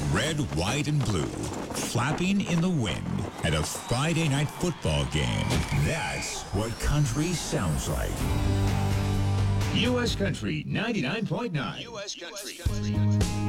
Red, white, and blue, flapping in the wind at a Friday night football game. That's what country sounds like. U.S. Country 99.9. U.S. Country.